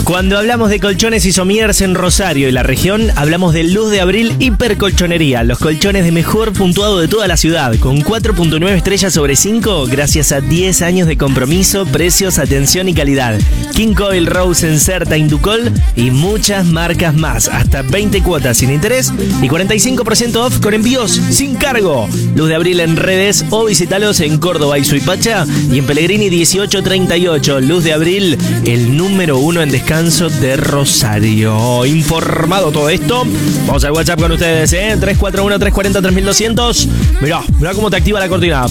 Cuando hablamos de colchones y somiers en Rosario y la región, hablamos de Luz de Abril Hipercolchonería, los colchones de mejor puntuado de toda la ciudad, con 4.9 estrellas sobre 5, gracias a 10 años de compromiso, precios, atención y calidad. King Coil, Rose, Encerta, Inducol y muchas marcas más, hasta 20 cuotas sin interés y 45% off con envíos sin cargo. Luz de Abril en redes o visitalos en Córdoba y Suipacha y en Pellegrini 1838. Luz de Abril, el número 1 en descanso de Rosario. Informado todo esto, vamos al WhatsApp con ustedes, 341-340-3200. Mirá cómo te activa la cortina.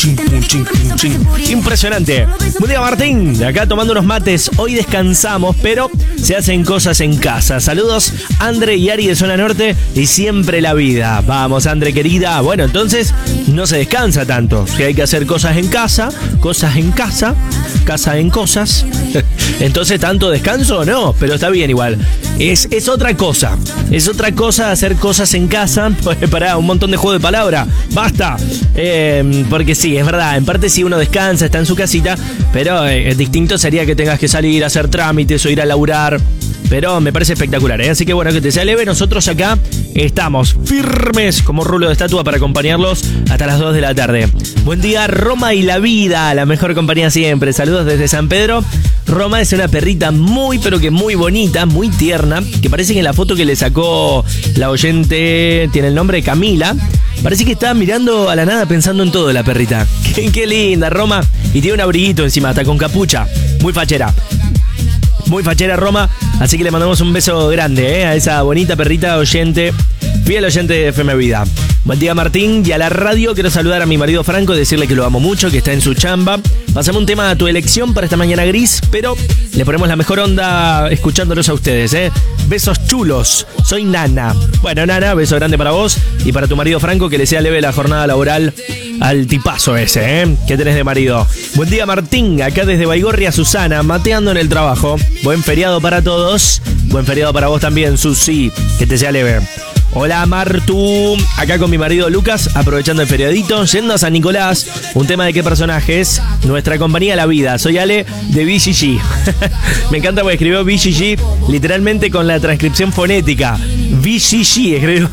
Impresionante. Buen día, Martín. De acá tomando unos mates. Hoy descansamos, pero se hacen cosas en casa. Saludos, Andre y Ari de Zona Norte y siempre la vida. Vamos, Andre querida. Bueno, entonces no se descansa tanto. Si hay que hacer cosas en casa en casa en cosas. Entonces, ¿tanto descanso? No, pero está bien igual. Es otra cosa. Es otra cosa hacer cosas en casa. Pará, un montón de juego de palabra. Basta. Porque sí, es verdad. En parte sí uno descansa, está en su casita. Pero distinto sería que tengas que salir a hacer trámites o ir a laburar. Pero me parece espectacular, ¿eh? Así que bueno, que te sea leve. Nosotros acá estamos firmes como rulo de estatua para acompañarlos hasta las 2 de la tarde. Buen día, Roma y la vida, la mejor compañía siempre. Saludos desde San Pedro. Roma es una perrita muy, pero que muy bonita, muy tierna, que parece que en la foto que le sacó la oyente tiene el nombre de Camila. Parece que está mirando a la nada pensando en todo la perrita. Qué linda, Roma. Y tiene un abriguito encima, hasta con capucha. Muy fachera. Muy fachera, Roma. Así que le mandamos un beso grande, a esa bonita perrita oyente, fiel oyente de FM Vida. Buen día, Martín. Y a la radio quiero saludar a mi marido Franco y decirle que lo amo mucho, que está en su chamba. Pasamos un tema a tu elección para esta mañana gris, pero le ponemos la mejor onda escuchándolos a ustedes, Besos chulos. Soy Nana. Bueno, Nana, beso grande para vos y para tu marido Franco, que le sea leve la jornada laboral al tipazo ese, ¿Qué tenés de marido? Buen día, Martín. Acá desde Baigorria, Susana, mateando en el trabajo. Buen feriado para todos. Buen feriado para vos también, Susi. Que te sea leve. Hola, Martu. Acá con mi marido Lucas, aprovechando el feriadito, yendo a San Nicolás. Un tema de qué personajes. Nuestra compañía La Vida. Soy Ale de BGG. Me encanta porque escribió BGG literalmente con la transcripción fonética. BGG escribió.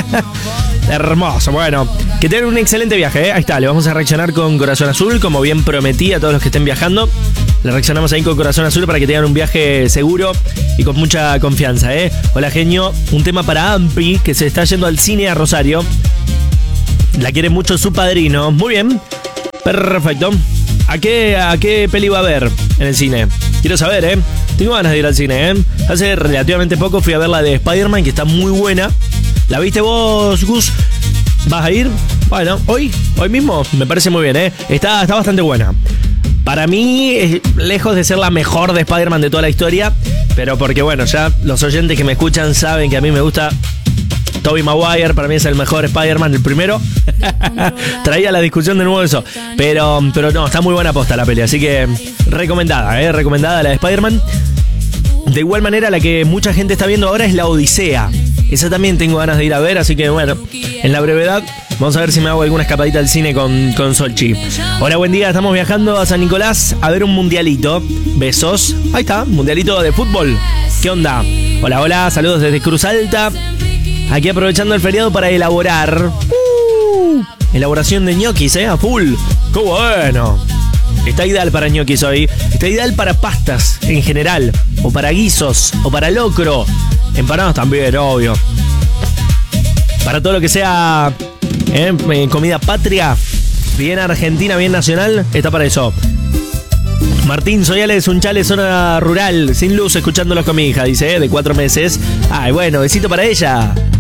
Hermoso. Bueno, que tengan un excelente viaje, Ahí está, le vamos a reaccionar con Corazón Azul, como bien prometí a todos los que estén viajando. Le reaccionamos ahí con Corazón Azul para que tengan un viaje seguro y con mucha confianza, Hola, genio. Un tema para Ampi, que se está yendo al cine a Rosario. La quiere mucho su padrino. Muy bien. Perfecto. ¿A qué peli va a ver en el cine? Quiero saber, Tengo ganas de ir al cine, Hace relativamente poco fui a ver la de Spider-Man, que está muy buena. ¿La viste vos, Gus? ¿Vas a ir? Bueno, hoy mismo me parece muy bien, Está bastante buena. Para mí es lejos de ser la mejor de Spider-Man de toda la historia, pero porque bueno, ya los oyentes que me escuchan saben que a mí me gusta Tobey Maguire. Para mí es el mejor Spider-Man, el primero. Traía la discusión de nuevo eso, pero no, está muy buena posta la peli, así que recomendada, recomendada la de Spider-Man. De igual manera, la que mucha gente está viendo ahora es La Odisea. Esa también tengo ganas de ir a ver, así que bueno, en la brevedad vamos a ver si me hago alguna escapadita al cine con Solchi. Hola, buen día, estamos viajando a San Nicolás a ver un mundialito. Besos. Ahí está, mundialito de fútbol. ¿Qué onda? Hola, saludos desde Cruz Alta. Aquí aprovechando el feriado para elaborar. Elaboración de ñoquis, a full. ¡Qué bueno! Está ideal para ñoquis hoy. Está ideal para pastas en general. O para guisos. O para locro. Empanados también, obvio. Para todo lo que sea comida patria, bien argentina, bien nacional, está para eso. Martín, soy Ale de Sunchales, zona rural, sin luz, escuchándolos con mi hija, dice, de 4 meses. Ay, bueno, besito para ella.